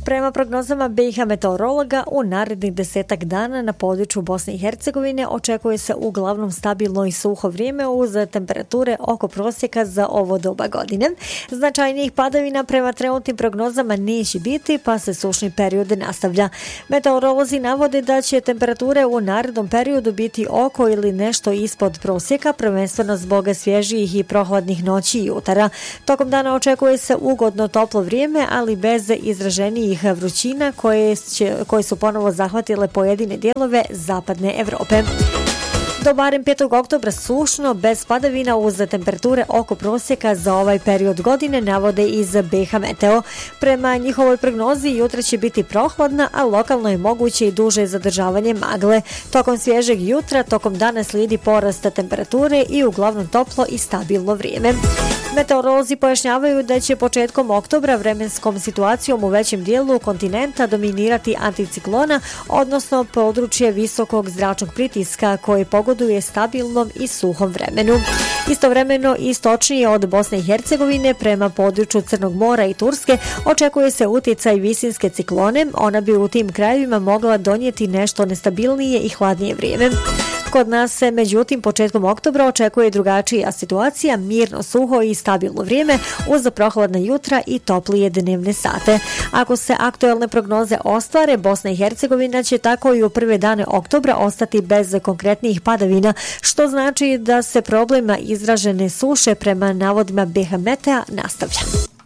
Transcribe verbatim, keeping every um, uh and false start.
Prema prognozama B i H meteorologa, u narednih desetak dana na području Bosne i Hercegovine očekuje se uglavnom stabilno i suho vrijeme uz temperature oko prosjeka za ovo doba godine. Značajnijih padavina prema trenutnim prognozama neće biti, pa se sušni period nastavlja. Meteorolozi navode da će temperature u narednom periodu biti oko ili nešto ispod prosjeka, prvenstveno zbog svježijih i prohladnih noći i jutara. Tokom dana očekuje se ugodno toplo vrijeme, ali bez izraženijih vrućina koje, će, koje su ponovo zahvatile pojedine dijelove zapadne Evrope. Do barem petog oktobra sušno, bez padavina uz temperature oko prosjeka za ovaj period godine, navode iz B i H Meteo. Prema njihovoj prognozi jutra će biti prohladna, a lokalno je moguće i duže zadržavanje magle. Tokom svježeg jutra, tokom dana slijedi porast temperature i uglavnom toplo i stabilno vrijeme. Meteorolozi pojašnjavaju da će početkom oktobra vremenskom situacijom u većem dijelu kontinenta dominirati anticiklona, odnosno područje visokog zračnog pritiska koje pogoduje stabilnom i suhom vremenu. Istovremeno istočnije od Bosne i Hercegovine prema području Crnog mora i Turske očekuje se utjecaj visinske ciklone. Ona bi u tim krajevima mogla donijeti nešto nestabilnije i hladnije vrijeme. Kod nas se, međutim, početkom oktobra očekuje drugačija situacija, mirno, suho i stabilno vrijeme uz prohladna jutra i toplije dnevne sate. Ako se aktuelne prognoze ostvare, Bosna i Hercegovina će tako i u prve dane oktobra ostati bez konkretnih padavina, što znači da se problema izražene suše prema navodima B i H Metea nastavlja.